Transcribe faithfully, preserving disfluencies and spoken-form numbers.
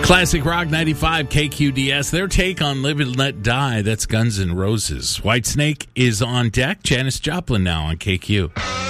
Classic Rock ninety-five K Q D S. Their take on Live and Let Die. That's Guns N' Roses. Whitesnake is on deck. Janis Joplin now on K Q.